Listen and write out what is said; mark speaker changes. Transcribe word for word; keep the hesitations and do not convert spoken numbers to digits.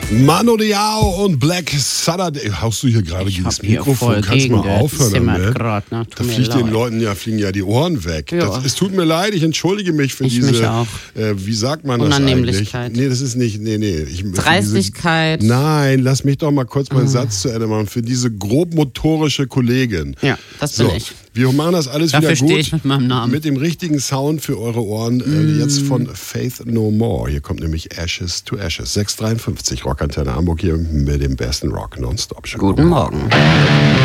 Speaker 1: Mano Diao und Black Saturday. Haust du hier gerade gegen das Mikrofon? Kannst du mal aufhören damit?
Speaker 2: Grad, ne?
Speaker 1: Da fliegt den Leuten ja, fliegen ja die Ohren weg.
Speaker 2: Ja.
Speaker 1: Das, es tut mir leid, ich entschuldige mich für
Speaker 2: ich
Speaker 1: diese,
Speaker 2: mich auch.
Speaker 1: Äh, wie sagt man das eigentlich?
Speaker 2: Unannehmlichkeit.
Speaker 1: Nee, das ist nicht, nee, nee. Ich,
Speaker 2: Dreistigkeit.
Speaker 1: Diese, nein, lass mich doch mal kurz meinen ah. Satz zu Ende machen. Für diese grobmotorische Kollegin.
Speaker 2: Ja, das bin
Speaker 1: so,
Speaker 2: ich.
Speaker 1: Wir machen das alles
Speaker 2: Dafür
Speaker 1: wieder gut.
Speaker 2: Stehe ich mit meinem Namen.
Speaker 1: Mit dem richtigen Sound für eure Ohren. Mm. Äh, jetzt von Faith No More. Hier kommt nämlich Ashes to Ashes. sechs dreiundfünfzig Rockantenne Hamburg hier mit dem besten Rock Nonstop Show.
Speaker 2: Guten Morgen.